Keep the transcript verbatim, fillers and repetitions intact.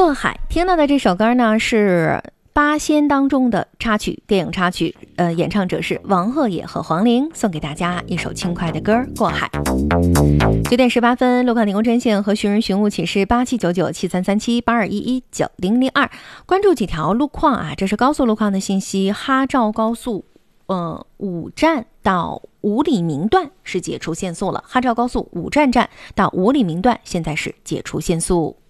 过海听到的这首歌呢是八仙当中的插曲，电影插曲，呃，演唱者是王鹤野和黄龄，送给大家一首轻快的歌《过海》。九点十八分，路况提供专线和寻人寻物启事八七九九七三三七八二一一九零零二，关注几条路况啊，这是高速路况的信息。哈赵高速，呃，五站到五里明段是解除限速了，哈赵高速五站站到五里明段现在是解除限速。